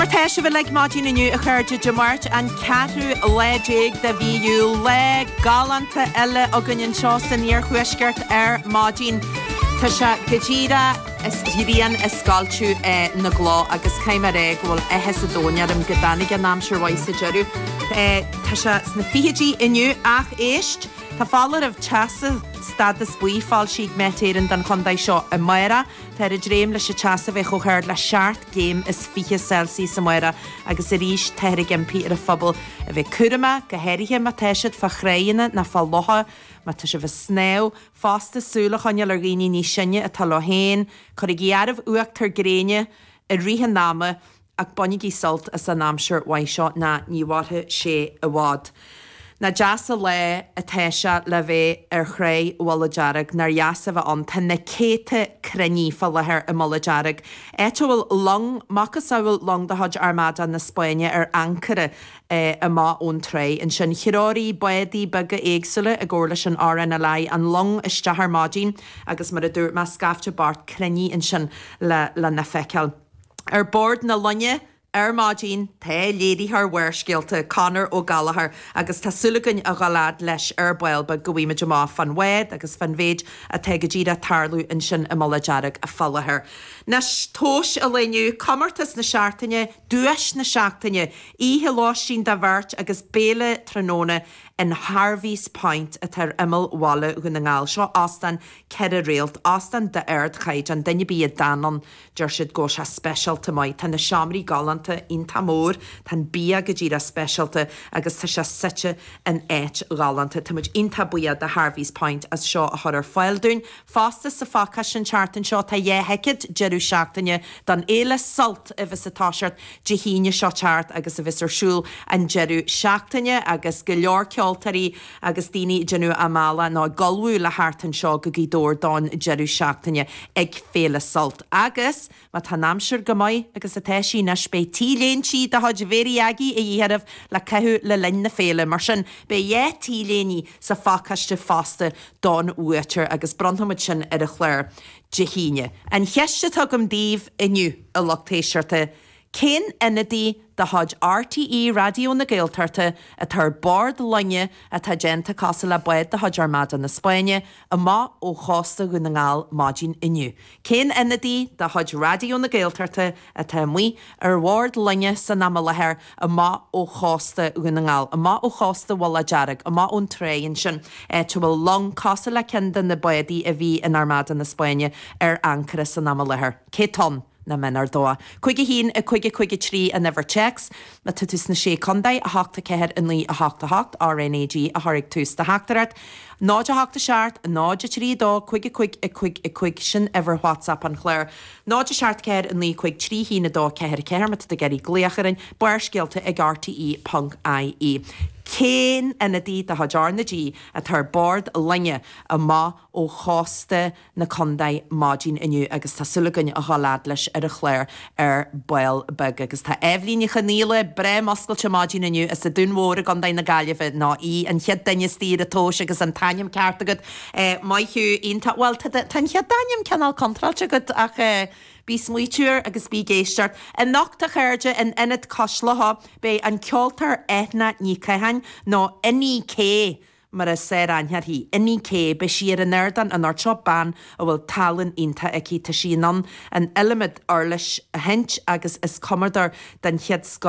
Teisio bhfuil le máidín inniu a chuirde de mát an ceathrú léideag de bhíú le galanta eile a gannn seo san níor chuisceart máidín. Tá se go ddíra bhíon iscáiltiú na glá agus céimar bhfuil éhes a dóinearm go danig an námsir waisa dearú. Tá se sna fiadí inniu ach éist tá fálar ah teasa stadas buí fáil siad metéireann don chundaid seo a maira. Tá a dréim leis teasa bheith chuthir le 7 géim is 4 Celsius sa maira agus a ríis teir gimpí ar a phobal a bheith curama go héirithe má teisiid fa chréine na fá lotha má tá se bheith snéw fásta súla chuine ar ghaoine ní sinne a tal héin chuir i ghearmh uach tar gréine a ríthe náma ach bonigí sult as an námsir waiseo na níomhathe sé a bhád. Na deasa le a teise le bheith ar chré bhla dearag nar jaasa bheith an tan na céte crennífa lethir i mla dearag. Éite bhfuil long machchas bhfuil long de Thuid Armada na Spáine ar Ankara a má ón tré an sin chiróí buí bega éagsúla a ggóla sin áran a lei an long iste Armádín agus mar a dúirt me scafte bart crenní an sin le na feiceal. Ar bord na lonne Máidín tá léadí th bhuirscéalta Conor ó Gallagher agus tá sulúgain a galád leis ar builba go bhfuime de má fan wed agus fan bhéid a teige díad a tarlú in sin i mla dearag a fallahar. Nes tóis a leniu comartas na seaartaine, dúis na seaachtaine, ihe láisín da bhirt agus béle tróna in Harvey's Point a tar imil walla gon na ngáil seo astan ceir a réalt astan de aird chaid an daine bí a danon deir siad go se specialta mai tan na seamraí galanta in tamór tan bí a go ddíra specialta agus tá se site an éit galanta tá muid inta buia de Harvey's Point as seo a chuir fáilún fásta sa fácha sin chartan seo tá dhé heicid jeú seachtaine don éile salt a bheits atáisiart de híine seo teart agus a bheits arsúl an jeú seachtaine agus go leor ceoltarí agus daoine genú amála ná galú le háartan seo go gí dór don jeú seachtaine ag féle salt. Agus má tá námsir go maiid agus a teisí na spé tíléon si de Thuid Mhéirí Aggie a dhéanamh le cethú le linn na féle mar sin be dhé tíléní sa fácaiste fásta don uatir agus branthamid sin ar a chléir de híine. An cheiste tugam díomh inniu a lochtéisiirte cén inadí de Thuid RTE radio na Gaeltarta a tar bord lunne a tá genta casa le buid de Thuid Armada na Spáine a má ó chásta go na ngáil máidín inniu. Cén inadí de Thuid radio na Gaeltarta a tá muí ar bhord lunne san namalahir a má ó chásta go na ngáil a má ó chásta walla dearag a má ón tréin sin te bhfuil long casa le cindan na buidí a bhí in Armada na Spáine ar Ankara san namalahir. Cé ton na menar dóa. Cuige hín a cuige trí a never checks, na tutus na sé condaid a háta ceir in lí a háta hácht RNAG a tháirig tús de hátarat. Náid a háta seart, náid a trí dó, cuig sin ever WhatsApp an chléir. Náid a seart ceir in lí cuig trí hína dó ceir ceirmat de geirí gléacharin, buirscéalta ag RTE.ie. Cén inadí de Thuid na G a tar bord linne a má ó chásta na condaid máidín inniu agus tá sulúgain a hálád leis ar a chléir ar buil bug agus tá Evelyn chaníle bre moscailte máidín inniu is a dúnmhór a gandaid na gaiileh ná í an chead daine stír a tóis agus an taim ceart agad maithú ionta bhil tan chead daim cenál contrailte agad ach bí smuitiúr agus bí géisteart a nachta chuirde in inad coslatha be an ceoltar éithna ní caihain nó iní cé mar a sé anhear hí iní cé be siar an nerdan an ortseo ban a bhfuil talan ionta aici tá sínan an element orlis a hint agus is comardar den chead